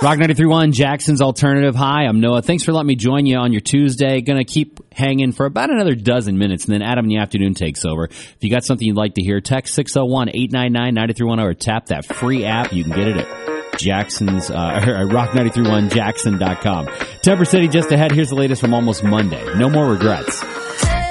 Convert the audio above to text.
Rock 93.1, Jackson's Alternative. Hi, I'm Noah. Thanks for letting me join you on your Tuesday. Going to keep hanging for about another dozen minutes, and then Adam in the afternoon takes over. If you got something you'd like to hear, text 601-899-9310 or tap that free app. You can get it at Jackson's, rock931jackson.com. Temper City just ahead. Here's the latest from almost Monday. No more regrets.